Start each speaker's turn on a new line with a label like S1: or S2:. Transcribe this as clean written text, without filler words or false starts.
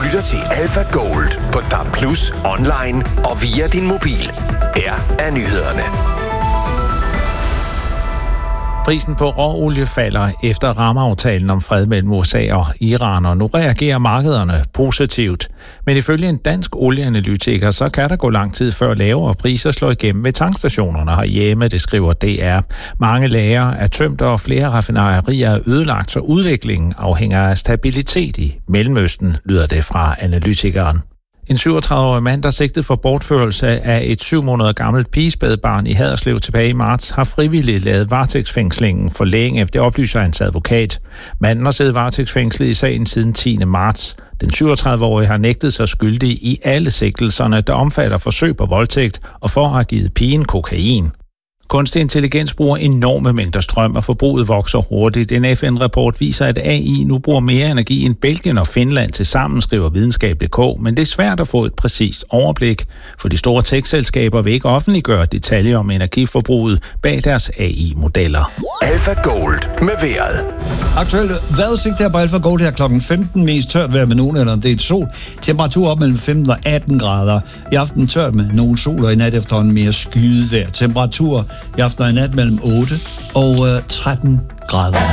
S1: lytter til Alpha Gold på DAB+, online og via din mobil. Her er nyhederne.
S2: Prisen på råolie falder efter rammeaftalen om fred mellem USA og Iran, og nu reagerer markederne positivt. Men ifølge en dansk olieanalytiker, så kan der gå lang tid før lavere priser slår igennem ved tankstationerne herhjemme, det skriver DR. Mange lagre er tømt, og flere raffinaderier er ødelagt, så udviklingen afhænger af stabilitet i Mellemøsten, lyder det fra analytikeren. En 37-årig mand, der sigtet for bortførelse af et 7 måneder gammelt pigespædbarn i Haderslev tilbage i marts, har frivilligt lavet varetægtsfængslingen for længe, det oplyser hans advokat. Manden har siddet varetægtsfængslet i sagen siden 10. marts. Den 37-årige har nægtet sig skyldig i alle sigtelserne, der omfatter forsøg på voldtægt og for at have givet pigen kokain. Kunstig intelligens bruger enorme mængder strøm, og forbruget vokser hurtigt. En FN-rapport viser, at AI nu bruger mere energi end Belgien og Finland til sammen, skriver videnskab.dk, men det er svært at få et præcist overblik, for de store tech-selskaber vil ikke offentliggøre detaljer om energiforbruget bag deres AI-modeller.
S1: Alpha Gold med vejret.
S3: Aktuelt vejrudsigt her på Alpha Gold her klokken 15. Mest tørt vejr med nogen eller en del sol. Temperatur op mellem 15 og 18 grader. I aften tørt med nogen sol, og i nat efterhånden mere skyet vejr. Temperatur i aften og i nat mellem 8 og 13 grader.